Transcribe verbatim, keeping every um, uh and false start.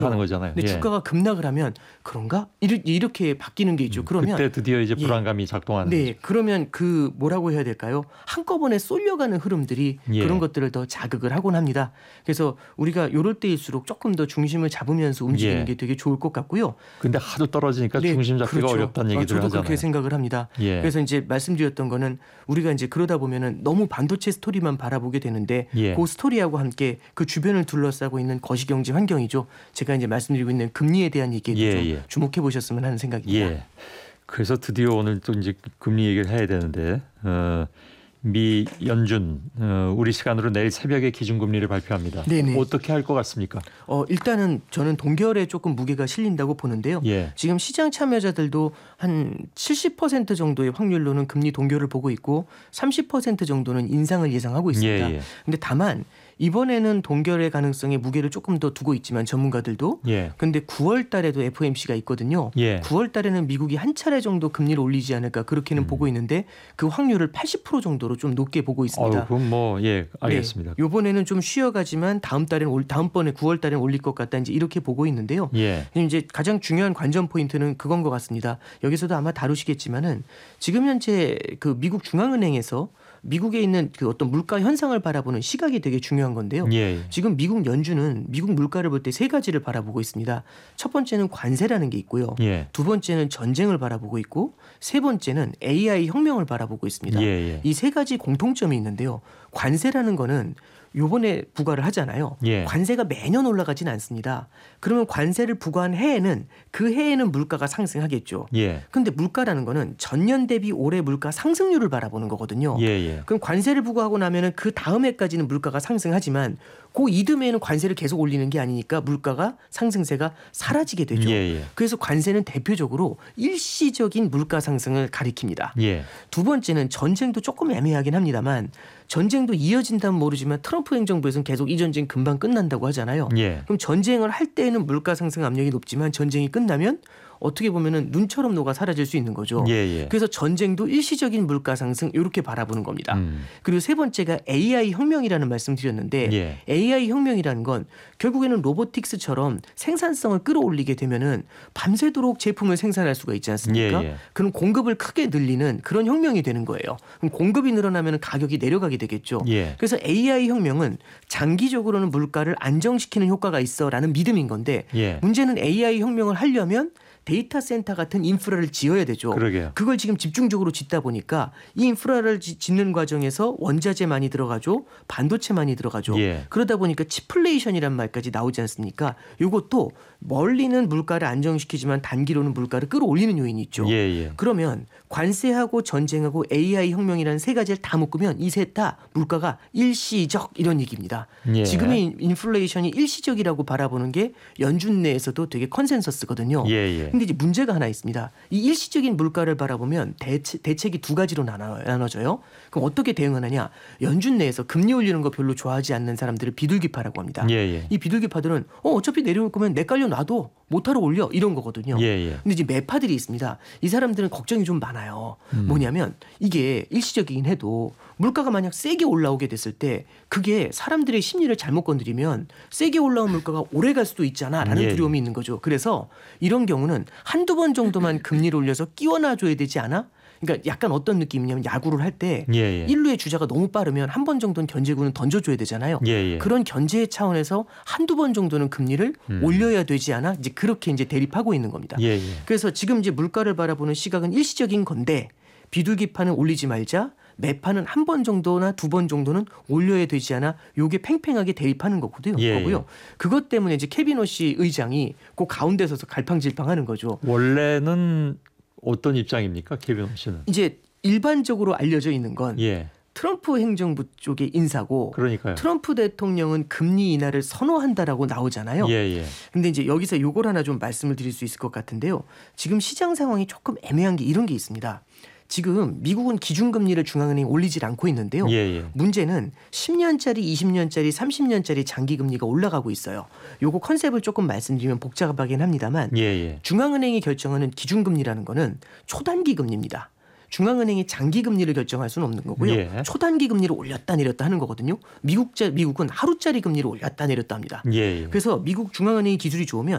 하는 거잖아요. 근데 예. 주가가 급락을 하면 그런가? 이렇게 바뀌는 게 있죠. 그러면 그때 드디어 이제 불안감이 예. 작동하는 네, 거죠. 그러면 그 뭐라고 해야 될까요? 한꺼번에 쏠려가는 흐름들이 예. 그런 것들을 더 자극을 하곤 합니다. 그래서 우리가 이럴 때일수록 조금 더 중심을 잡으면서 움직이는 예. 게 되게 좋을 것 같고요. 근데 하도 떨어지니까 네, 중심 잡기가 그렇죠. 어렵다는 얘기들 저도 하잖아요. 그렇게 생각을 합니다. 예. 그래서 이제 말씀드렸던 거는 우리가 이제 그러다 보면은 너무 반도체 스토리만 바라보게 되는데 예. 그 스토리하고 함께 그 주변을 둘러싸고 있는 거시경제 환경이죠. 제가 이제 말씀드리고 있는 금리에 대한 얘기에 예, 좀 예. 주목해 보셨으면 하는 생각입니다. 예. 그래서 드디어 오늘 또 이제 금리 얘기를 해야 되는데 어, 미 연준 어, 우리 시간으로 내일 새벽에 기준금리를 발표합니다. 네네. 어떻게 할 것 같습니까? 어, 일단은 저는 동결에 조금 무게가 실린다고 보는데요. 예. 지금 시장 참여자들도 한 칠십 퍼센트 정도의 확률로는 금리 동결을 보고 있고 삼십 퍼센트 정도는 인상을 예상하고 있습니다. 예, 예. 근데 다만 이번에는 동결의 가능성에 무게를 조금 더 두고 있지만 전문가들도 예. 근데 구월 달에도 에프오엠씨가 있거든요. 예. 구월 달에는 미국이 한 차례 정도 금리를 올리지 않을까 그렇게는 음. 보고 있는데 그 확률을 팔십 퍼센트 정도로 좀 높게 보고 있습니다. 어, 그럼 뭐 예, 알겠습니다. 네, 이번에는 좀 쉬어가지만 다음 달에는 올 다음번에 구월 달에는 올릴 것 같다 이제 이렇게 보고 있는데요. 예. 이제 가장 중요한 관전 포인트는 그건 것 같습니다. 여기서도 아마 다루시겠지만은 지금 현재 그 미국 중앙은행에서 미국에 있는 그 어떤 물가 현상을 바라보는 시각이 되게 중요한 건데요. 예. 지금 미국 연준은 미국 물가를 볼 때 세 가지를 바라보고 있습니다. 첫 번째는 관세라는 게 있고요. 예. 두 번째는 전쟁을 바라보고 있고 세 번째는 에이아이 혁명을 바라보고 있습니다. 예, 예. 이 세 가지 공통점이 있는데요. 관세라는 거는 요번에 부과를 하잖아요. 예. 관세가 매년 올라가진 않습니다. 그러면 관세를 부과한 해에는 그 해에는 물가가 상승하겠죠. 예. 그런데 물가라는 거는 전년 대비 올해 물가 상승률을 바라보는 거거든요. 예, 예. 그럼 관세를 부과하고 나면은 그 다음 해까지는 물가가 상승하지만 그 이듬해에는 관세를 계속 올리는 게 아니니까 물가가 상승세가 사라지게 되죠. 예, 예. 그래서 관세는 대표적으로 일시적인 물가 상승을 가리킵니다. 예. 두 번째는 전쟁도 조금 애매하긴 합니다만 전쟁도 이어진다면 모르지만 트럼프 행정부에서는 계속 이 전쟁 금방 끝난다고 하잖아요. 예. 그럼 전쟁을 할 때에는 물가 상승 압력이 높지만 전쟁이 끝나면 어떻게 보면은 눈처럼 녹아 사라질 수 있는 거죠. 예, 예. 그래서 전쟁도 일시적인 물가 상승 이렇게 바라보는 겁니다. 음. 그리고 세 번째가 에이아이 혁명이라는 말씀 드렸는데 예. 에이아이 혁명이라는 건 결국에는 로보틱스처럼 생산성을 끌어올리게 되면은 밤새도록 제품을 생산할 수가 있지 않습니까? 예, 예. 그럼 공급을 크게 늘리는 그런 혁명이 되는 거예요. 그럼 공급이 늘어나면 가격이 내려가게 되겠죠. 예. 그래서 에이아이 혁명은 장기적으로는 물가를 안정시키는 효과가 있어라는 믿음인 건데 예. 문제는 에이아이 혁명을 하려면 데이터 센터 같은 인프라를 지어야 되죠. 그러게요. 그걸 지금 집중적으로 짓다 보니까 이 인프라를 짓는 과정에서 원자재 많이 들어가죠. 반도체 많이 들어가죠. 예. 그러다 보니까 치플레이션이란 말까지 나오지 않습니까? 이것도 멀리는 물가를 안정시키지만 단기로는 물가를 끌어올리는 요인이 있죠. 예, 예. 그러면 관세하고 전쟁하고 에이아이 혁명이라는 세 가지를 다 묶으면 이 셋 다 물가가 일시적 이런 얘기입니다. 예. 지금의 인플레이션이 일시적이라고 바라보는 게 연준 내에서도 되게 컨센서스거든요. 예, 예. 근데 이제 문제가 하나 있습니다. 이 일시적인 물가를 바라보면 대체, 대책이 두 가지로 나눠, 나눠져요. 그럼 어떻게 대응하느냐? 연준 내에서 금리 올리는 거 별로 좋아하지 않는 사람들을 비둘기파라고 합니다. 예, 예. 이 비둘기파들은 어, 어차피 내려올 거면 내 깔려 놔도 못하러 올려 이런 거거든요. 예, 예. 근데 이제 매파들이 있습니다. 이 사람들은 걱정이 좀 많아요. 음. 뭐냐면 이게 일시적이긴 해도 물가가 만약 세게 올라오게 됐을 때 그게 사람들의 심리를 잘못 건드리면 세게 올라온 물가가 오래 갈 수도 있잖아라는 예. 두려움이 있는 거죠. 그래서 이런 경우는 한두 번 정도만 금리를 올려서 끼워놔줘야 되지 않아? 그러니까 약간 어떤 느낌이냐면 야구를 할 때 예, 예. 일 루의 주자가 너무 빠르면 한 번 정도는 견제구는 던져줘야 되잖아요. 예, 예. 그런 견제 차원에서 한두 번 정도는 금리를 음. 올려야 되지 않아? 이제 그렇게 이제 대립하고 있는 겁니다. 예, 예. 그래서 지금 이제 물가를 바라보는 시각은 일시적인 건데 비둘기파는 올리지 말자. 매파는 한 번 정도나 두 번 정도는 올려야 되지 않아? 요게 팽팽하게 대립하는 거거든요. 예, 거고요. 예. 그것 때문에 이제 케빈 오시 의장이 그 가운데 서서 갈팡질팡하는 거죠. 원래는 어떤 입장입니까, 케빈 씨는? 이제 일반적으로 알려져 있는 건 예. 트럼프 행정부 쪽의 인사고 그러니까요. 트럼프 대통령은 금리 인하를 선호한다라고 나오잖아요. 예, 예. 근데 이제 여기서 요걸 하나 좀 말씀을 드릴 수 있을 것 같은데요. 지금 시장 상황이 조금 애매한 게 이런 게 있습니다. 지금 미국은 기준금리를 중앙은행이 올리질 않고 있는데요. 예, 예. 문제는 십 년짜리, 이십 년짜리, 삼십 년짜리 장기금리가 올라가고 있어요. 요거 컨셉을 조금 말씀드리면 복잡하긴 합니다만 예, 예. 중앙은행이 결정하는 기준금리라는 거는 초단기 금리입니다. 중앙은행이 장기 금리를 결정할 수는 없는 거고요. 예. 초단기 금리를 올렸다 내렸다 하는 거거든요. 미국자 미국은 하루짜리 금리를 올렸다 내렸다 합니다. 예. 예. 그래서 미국 중앙은행이 기술이 좋으면